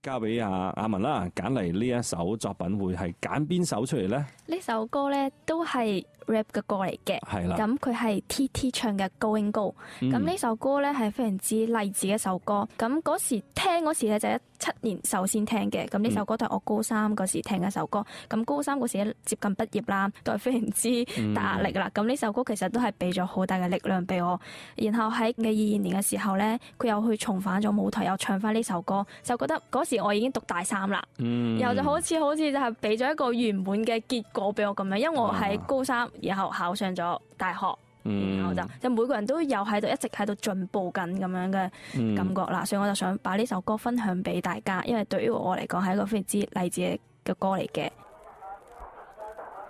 交俾阿文啦，揀嚟呢一首作品會係揀邊首出嚟咧？ 呢首歌咧都係 rap 嘅歌嚟嘅， 係啦。 咁佢係 TT 唱嘅 Going Go。咁呢首歌咧係非常之勵志嘅一首歌。咁嗰時聽嗰時咧就17年首先聽嘅。咁呢首歌都係我高3嗰時聽嘅一首歌。咁高3嗰時接近畢業啦，都係非常之大壓力啦。咁呢首歌其實都係俾咗好大嘅力量俾我。然後喺22年嘅時候咧，佢又去重返咗舞台，又唱翻呢首歌，就覺得嗰時我已經讀大3啦。然後就好似就係俾咗一個圓滿嘅結果俾我咁樣，因為我喺高3，然後考上咗大學，然後就每個人都有喺度一直喺度進步緊咁樣嘅感覺啦，所以我就想把呢首歌分享俾大家，因為對於我嚟講係一個非常之勵志嘅歌嚟嘅。